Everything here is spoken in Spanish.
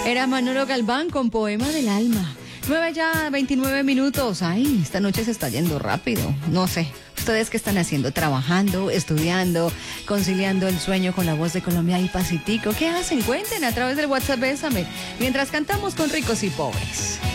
Era Manolo Galván con Poema del Alma. 9:29. Ay, esta noche se está yendo rápido. No sé, ¿ustedes qué están haciendo? ¿Trabajando, estudiando, conciliando el sueño con la voz de Colombia y Pacitico? ¿Qué hacen? Cuenten a través del WhatsApp Bésame, mientras cantamos con Ricos y Pobres.